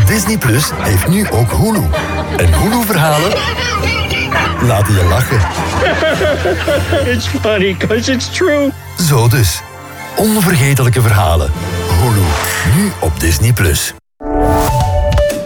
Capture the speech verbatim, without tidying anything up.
Disney Plus heeft nu ook Hulu. En Hulu-verhalen laten je lachen. It's funny because it's true. Zo dus. Onvergetelijke verhalen. Hulu. Nu op Disney Plus.